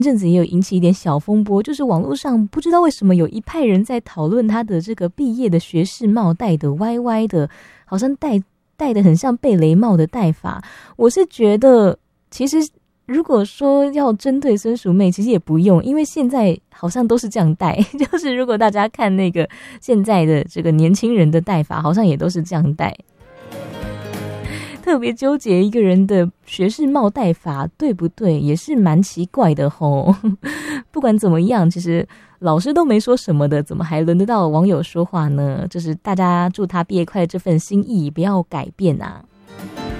阵子也有引起一点小风波，就是网络上不知道为什么有一派人在讨论他的这个毕业的学士帽戴的歪歪的，好像戴的很像贝雷帽的戴法。我是觉得其实如果说要针对孙淑媚，其实也不用，因为现在好像都是这样戴，就是如果大家看那个现在的这个年轻人的戴法，好像也都是这样戴。特别纠结一个人的学士帽戴法对不对，也是蛮奇怪的吼。不管怎么样，其实老师都没说什么的，怎么还轮得到网友说话呢？就是大家祝他毕业快乐这份心意不要改变啊。